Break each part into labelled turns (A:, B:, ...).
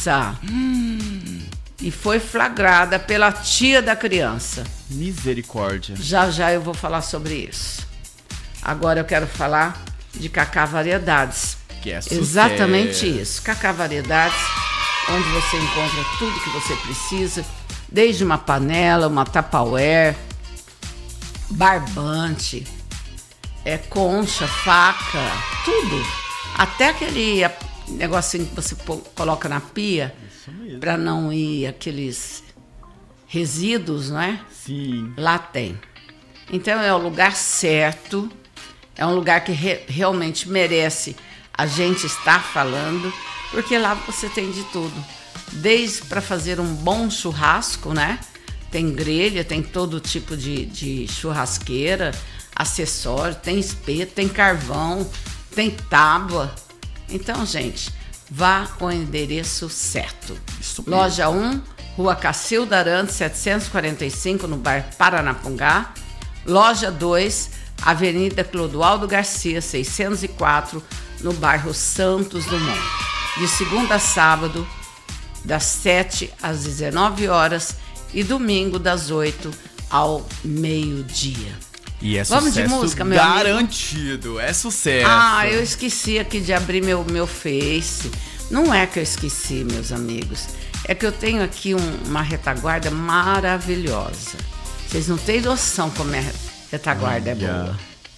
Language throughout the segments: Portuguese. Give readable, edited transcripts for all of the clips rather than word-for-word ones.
A: criança. E foi flagrada pela tia da criança.
B: Misericórdia.
A: Já eu vou falar sobre isso. Agora eu quero falar de Cacá Variedades.
B: Que é sucesso.
A: Exatamente isso. Cacá Variedades, onde você encontra tudo que você precisa, desde uma panela, uma Tupperware, barbante, concha, faca, tudo. Até aquele negocinho que você coloca na pia para não ir aqueles resíduos, não é?
B: Sim.
A: Lá tem. Então é o lugar certo, é um lugar que realmente merece a gente estar falando, porque lá você tem de tudo. Desde para fazer um bom churrasco, né? Tem grelha, tem todo tipo de churrasqueira, acessório, tem espeto, tem carvão, tem tábua. Então, gente, vá ao endereço certo. Loja 1, Rua Cacilda Arantes, 745, no bairro Paranapunga. Loja 2, Avenida Clodoaldo Garcia, 604, no bairro Santos Dumont. De segunda a sábado, das 7 às 19 horas e domingo das 8 ao meio-dia.
B: E é
A: Vamos
B: sucesso
A: de música, meu
B: garantido, amigo? É sucesso.
A: Ah, eu esqueci aqui de abrir meu Face. Não é que eu esqueci, meus amigos. É que eu tenho aqui uma retaguarda maravilhosa. Vocês não têm noção como a retaguarda é boa.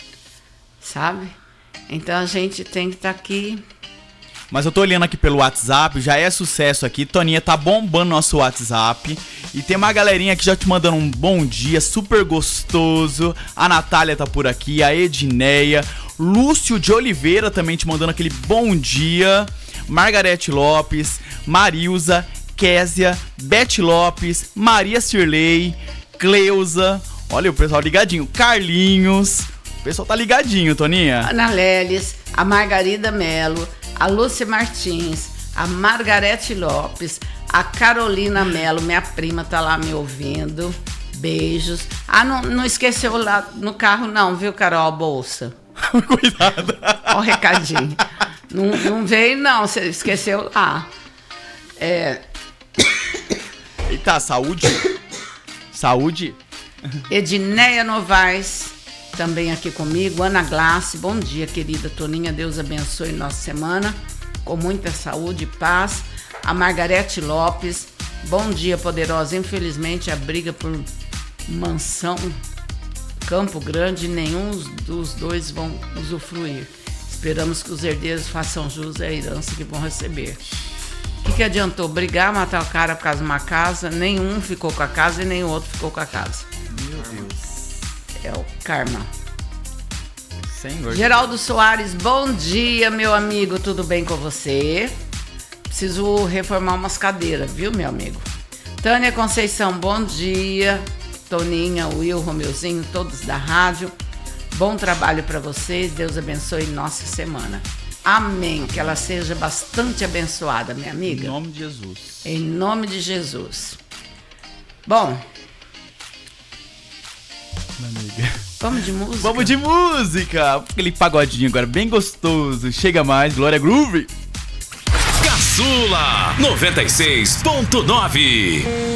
A: Sabe? Então a gente tem que estar aqui.
B: Mas eu tô olhando aqui pelo WhatsApp, já é sucesso aqui. Toninha tá bombando nosso WhatsApp. E tem uma galerinha aqui já te mandando um bom dia, super gostoso. A Natália tá por aqui, a Edneia. Lúcio de Oliveira também te mandando aquele bom dia. Margarete Lopes, Marilza, Késia, Beth Lopes, Maria Cirlei, Cleusa. Olha o pessoal ligadinho. Carlinhos. O pessoal tá ligadinho, Toninha.
A: Ana Leles, a Margarida Melo, a Lúcia Martins, a Margarete Lopes, a Carolina Melo, minha prima tá lá me ouvindo. Beijos. Ah, não esqueceu lá no carro não, viu, Carol, a bolsa?
B: Cuidado.
A: Ó o recadinho. Não veio não, você esqueceu lá.
B: Eita, saúde. Saúde.
A: Edneia Novaes, também aqui comigo. Ana Glace, bom dia, querida Toninha. Deus abençoe nossa semana com muita saúde e paz. A Margarete Lopes, bom dia, poderosa. Infelizmente, a briga por mansão Campo Grande, nenhum dos dois vão usufruir. Esperamos que os herdeiros façam jus à herança que vão receber. O que adiantou? Brigar, matar o cara por causa de uma casa, nenhum ficou com a casa e nem o outro ficou com a casa.
B: Meu Deus.
A: É o karma.
B: Senhor.
A: Geraldo Soares, bom dia, meu amigo, tudo bem com você? Preciso reformar umas cadeiras, viu, meu amigo? Tânia Conceição, bom dia. Toninha, Will, Romeuzinho, todos da rádio. Bom trabalho para vocês, Deus abençoe nossa semana. Amém, que ela seja bastante abençoada, minha amiga.
B: Em nome de Jesus.
A: Em nome de Jesus. Bom,
B: Minha amiga.
A: vamos de música?
B: Vamos de música. Aquele pagodinho agora bem gostoso. Chega mais, Glória Groove.
C: Caçula 96.9.